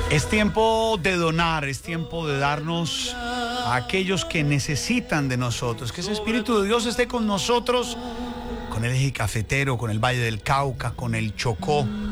Es tiempo de donar, es tiempo de darnos a aquellos que necesitan de nosotros. Que ese Espíritu de Dios esté con nosotros, con el eje cafetero, con el Valle del Cauca, con el Chocó,